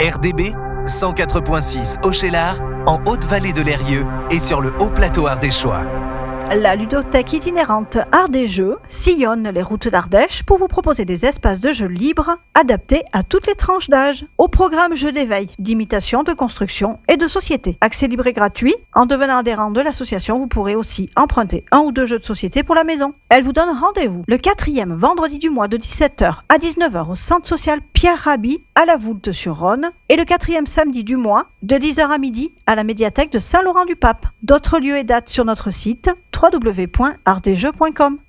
RDB 104.6 au Cheylard, en Haute-Vallée de l'Eyrieux et sur le haut plateau ardéchois. La ludothèque itinérante Art des Jeux sillonne les routes d'Ardèche pour vous proposer des espaces de jeux libres adaptés à toutes les tranches d'âge. Au programme jeux d'éveil, d'imitation, de construction et de société. Accès libre et gratuit. En devenant adhérent de l'association, vous pourrez aussi emprunter 1 ou 2 jeux de société pour la maison. Elle vous donne rendez-vous le 4e vendredi du mois de 17h à 19h au centre social Pierre Rabhi à la Voulte-sur-Rhône et le 4e samedi du mois de 10h à midi à la médiathèque de Saint-Laurent-du-Pape. D'autres lieux et dates sur notre site www.artdesjeux.com.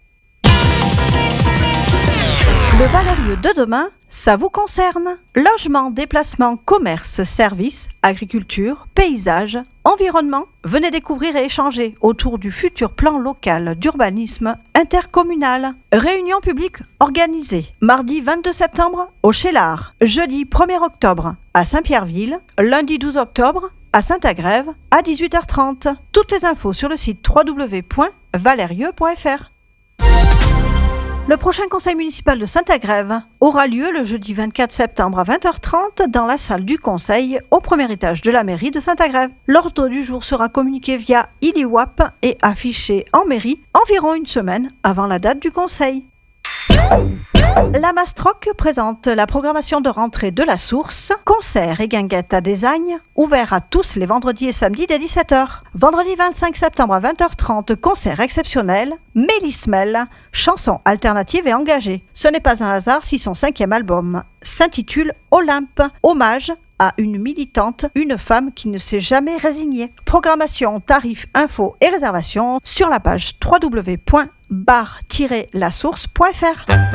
Le Valérieux de demain, ça vous concerne. Logement, déplacement, commerce, services, agriculture, paysage, environnement. Venez découvrir et échanger autour du futur plan local d'urbanisme intercommunal. Réunion publique organisée mardi 22 septembre au Cheylard, jeudi 1er octobre à Saint-Pierreville, lundi 12 octobre à Saint-Agrève à 18h30. Toutes les infos sur le site www.valérieux.fr. Le prochain conseil municipal de Saint-Agrève aura lieu le jeudi 24 septembre à 20h30 dans la salle du conseil au premier étage de la mairie de Saint-Agrève. L'ordre du jour sera communiqué via ILIWAP et affiché en mairie environ une semaine avant la date du conseil. La Mastroc présente la programmation de rentrée de la Source, concert et guinguette à Desagnes, ouvert à tous les vendredis et samedis dès 17h. Vendredi 25 septembre à 20h30, concert exceptionnel, Mélismel, chanson alternative et engagée. Ce n'est pas un hasard si son 5e album s'intitule Olympe, hommage à une militante, une femme qui ne s'est jamais résignée. Programmation, tarifs, infos et réservations sur la page www.bar-lasource.fr.